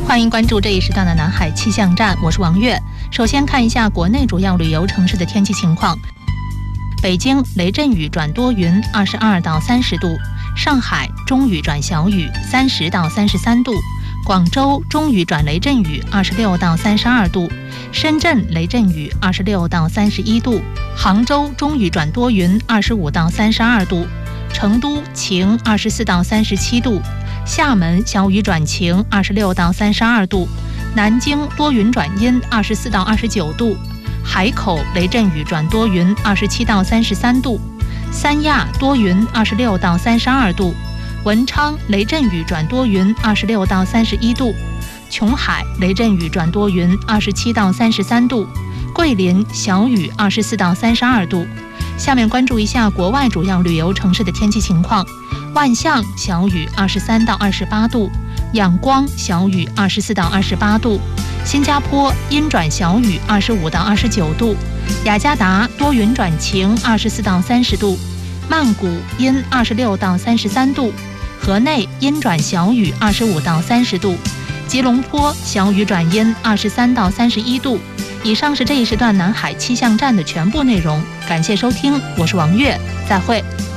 欢迎关注这一时段的南海气象站，我是王悦。首先看一下国内主要旅游城市的天气情况。北京雷阵雨转多云，22到30度；上海中雨转小雨，30到33度；广州中雨转雷阵雨，26到32度；深圳雷阵雨26到31度；杭州中雨转多云，25到32度；成都晴，24到37度；厦门小雨转晴，26到32度；南京多云转阴，24到29度；海口雷阵雨转多云，27到33度；三亚多云，26到32度；文昌雷阵雨转多云，26到31度；琼海雷阵雨转多云，27到33度；桂林小雨，24到32度。下面关注一下国外主要旅游城市的天气情况。万象小雨，23到28度；仰光小雨，24到28度；新加坡阴转小雨，25到29度；雅加达多云转晴，24到30度；曼谷阴26到33度；河内阴转小雨，25到30度；吉隆坡小雨转阴，23到31度。以上是这一时段南海气象站的全部内容，感谢收听，我是王悦，再会。